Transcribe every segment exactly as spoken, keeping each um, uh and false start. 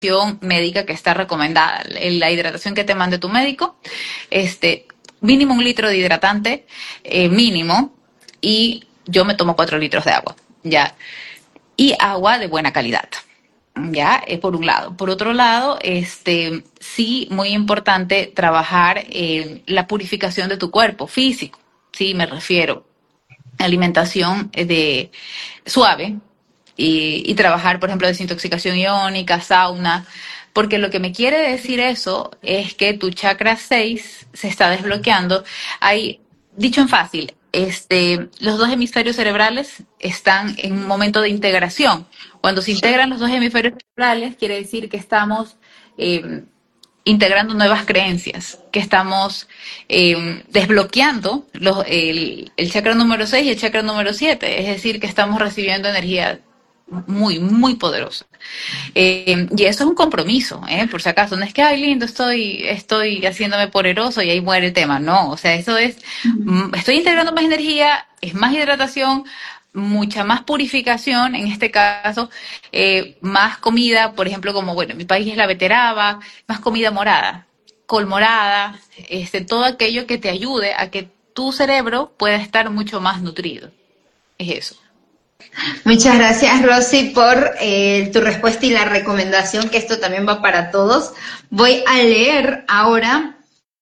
médica que está recomendada, la hidratación que te mande tu médico, este, mínimo un litro de hidratante, eh, mínimo, y yo me tomo cuatro litros de agua, ya, y agua de buena calidad. Ya, es por un lado. Por otro lado, este, sí, muy importante trabajar eh, la purificación de tu cuerpo físico, sí, me refiero alimentación de suave y, y trabajar, por ejemplo, desintoxicación iónica, sauna, porque lo que me quiere decir eso es que tu chakra seis se está desbloqueando. Hay, dicho en fácil, este, los dos hemisferios cerebrales están en un momento de integración. Cuando se integran los dos hemisferios cerebrales, quiere decir que estamos eh, integrando nuevas creencias, que estamos eh, desbloqueando los, el, el chakra número seis y el chakra número siete, es decir, que estamos recibiendo energía muy, muy poderosa. Eh, y eso es un compromiso, ¿eh? Por si acaso, no es que, ay, lindo, estoy, estoy haciéndome poderoso y ahí muere el tema, no, o sea, eso es, mm, estoy integrando más energía, es más hidratación, mucha más purificación, en este caso, eh, más comida, por ejemplo, como, bueno, en mi país es la beteraba, más comida morada, col morada, este, todo aquello que te ayude a que tu cerebro pueda estar mucho más nutrido, es eso. Muchas gracias, Rosy, por eh, tu respuesta y la recomendación, que esto también va para todos. Voy a leer ahora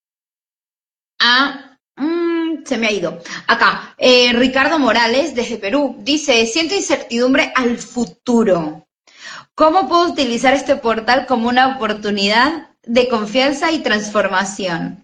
a... mm, se me ha ido. Acá, eh, Ricardo Morales, desde Perú, dice, siento incertidumbre al futuro. ¿Cómo puedo utilizar este portal como una oportunidad de confianza y transformación?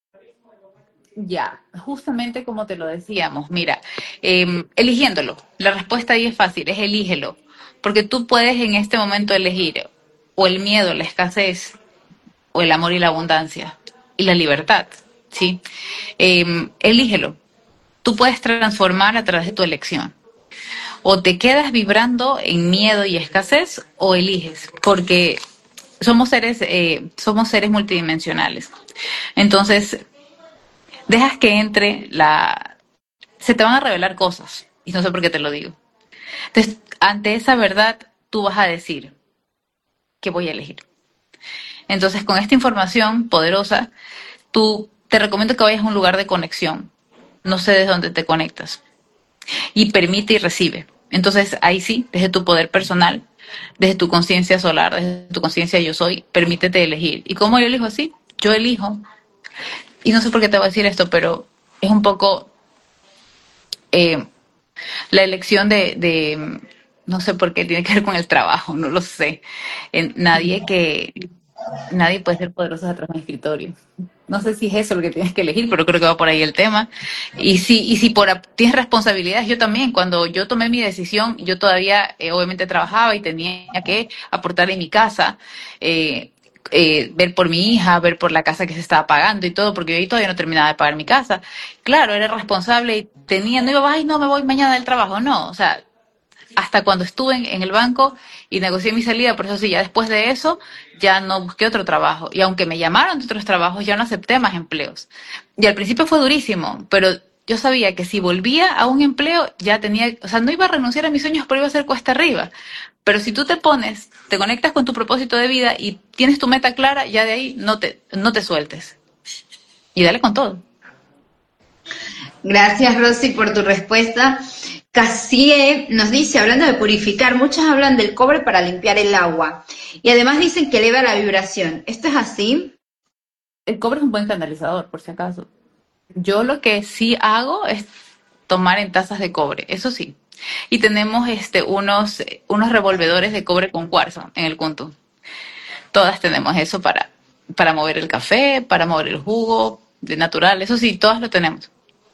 Ya, justamente como te lo decíamos, mira, eh, eligiéndolo, la respuesta ahí es fácil, es elígelo, porque tú puedes en este momento elegir o el miedo, la escasez, o el amor y la abundancia, y la libertad, ¿sí? Eh, elígelo, tú puedes transformar a través de tu elección, o te quedas vibrando en miedo y escasez, o eliges, porque somos seres, eh, somos seres multidimensionales. Entonces, dejas que entre la... Se te van a revelar cosas, y no sé por qué te lo digo. Entonces, ante esa verdad, tú vas a decir qué voy a elegir. Entonces, con esta información poderosa, tú te recomiendo que vayas a un lugar de conexión. No sé desde dónde te conectas. Y permite y recibe. Entonces, ahí sí, desde tu poder personal, desde tu conciencia solar, desde tu conciencia yo soy, permítete elegir. ¿Y cómo yo elijo así? Yo elijo. Y no sé por qué te voy a decir esto, pero es un poco eh, la elección de, de, no sé por qué tiene que ver con el trabajo, no lo sé. Eh, nadie que, nadie puede ser poderoso detrás de un escritorio. No sé si es eso lo que tienes que elegir, pero creo que va por ahí el tema. Y si, y si por tienes responsabilidades, yo también, cuando yo tomé mi decisión, yo todavía eh, obviamente trabajaba y tenía que aportar en mi casa, eh, eh, ver por mi hija, ver por la casa que se estaba pagando y todo, porque yo ahí todavía no terminaba de pagar mi casa. Claro, era responsable y tenía, no iba, ay, no, me voy mañana del trabajo, no, o sea, hasta cuando estuve en, en el banco y negocié mi salida, por eso sí, ya después de eso ya no busqué otro trabajo. Y aunque me llamaron de otros trabajos, ya no acepté más empleos. Y al principio fue durísimo, pero yo sabía que si volvía a un empleo ya tenía, o sea, no iba a renunciar a mis sueños, pero iba a ser cuesta arriba. Pero si tú te pones, te conectas con tu propósito de vida y tienes tu meta clara, ya de ahí no te, no te sueltes. Y dale con todo. Gracias, Rosy, por tu respuesta. Cassie nos dice, hablando de purificar, muchos hablan del cobre para limpiar el agua y además dicen que eleva la vibración. ¿Esto es así? El cobre es un buen canalizador, por si acaso. Yo lo que sí hago es tomar en tazas de cobre, eso sí. Y tenemos este unos unos revolvedores de cobre con cuarzo en el Kuntu. Todas tenemos eso para para mover el café, para mover el jugo de natural, eso sí, todas lo tenemos.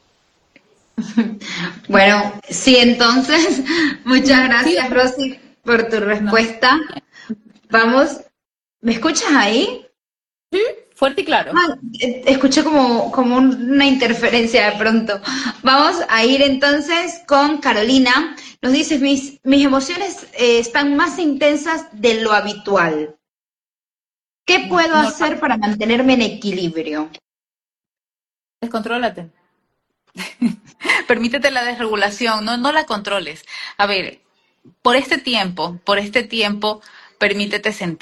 Bueno, sí, entonces, muchas Sí, gracias, Rosy, por tu no, respuesta. Vamos, ¿me escuchas ahí? fuerte y claro. Ah, eh, escuché como, como una interferencia de pronto. Vamos a ir entonces con Carolina. Nos dice, mis, mis emociones eh, están más intensas de lo habitual. ¿Qué puedo No, hacer para mantenerme en equilibrio? descontrólate. Permítete la desregulación, no, no la controles. A ver, por este tiempo, por este tiempo, permítete sentir.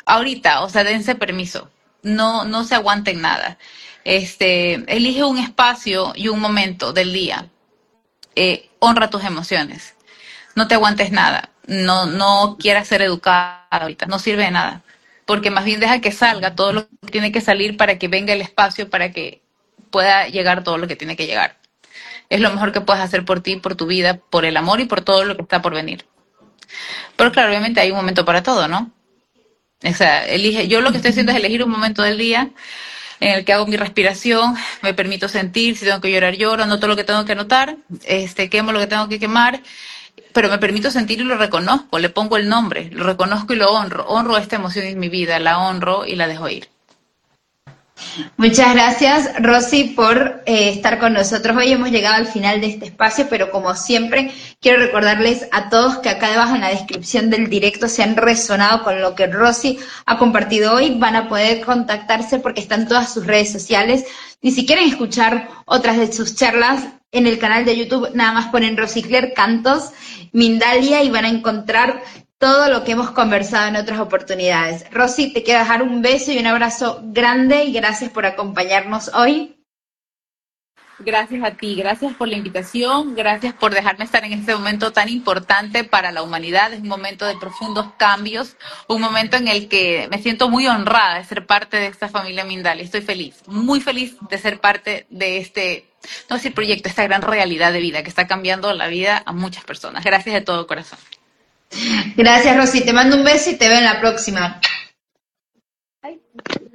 ahorita, o sea, dense permiso, no, no se aguanten nada. Este, elige un espacio y un momento del día, eh, honra tus emociones, no te aguantes nada, no, no quieras ser educada ahorita, no sirve de nada, porque más bien deja que salga todo lo que tiene que salir para que venga el espacio, para que pueda llegar todo lo que tiene que llegar. Es lo mejor que puedes hacer por ti, por tu vida, por el amor y por todo lo que está por venir. Pero claro, obviamente hay un momento para todo, ¿no? O sea, elige, yo lo que estoy haciendo es elegir un momento del día en el que hago mi respiración, me permito sentir, si tengo que llorar, lloro, anoto lo que tengo que anotar, este, quemo lo que tengo que quemar, pero me permito sentir y lo reconozco, le pongo el nombre, lo reconozco y lo honro, honro esta emoción en mi vida, la honro y la dejo ir. Muchas gracias, Rosy, por eh, estar con nosotros. Hoy hemos llegado al final de este espacio, pero como siempre, quiero recordarles a todos que acá debajo en la descripción del directo, se han resonado con lo que Rosy ha compartido hoy, van a poder contactarse porque están todas sus redes sociales. Y si quieren escuchar otras de sus charlas, en el canal de YouTube nada más ponen Rosy Claire Cantos Mindalia y van a encontrar todo lo que hemos conversado en otras oportunidades. Rosy, te quiero dejar un beso y un abrazo grande y gracias por acompañarnos hoy. Gracias a ti, gracias por la invitación, gracias por dejarme estar en este momento tan importante para la humanidad. Es un momento de profundos cambios, un momento en el que me siento muy honrada de ser parte de esta familia Mindalia. Estoy feliz, muy feliz de ser parte de este, no decir proyecto, esta gran realidad de vida que está cambiando la vida a muchas personas. Gracias de todo corazón. Gracias, Rosy. Te mando un beso y te veo en la próxima. Ay.